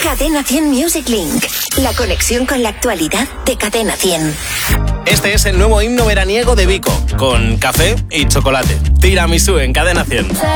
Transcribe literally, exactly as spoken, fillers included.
Cadena cien Music Link. La conexión con la actualidad de Cadena cien. Este es el nuevo himno veraniego de Vico, con café y chocolate. Tiramisú en Cadena cien.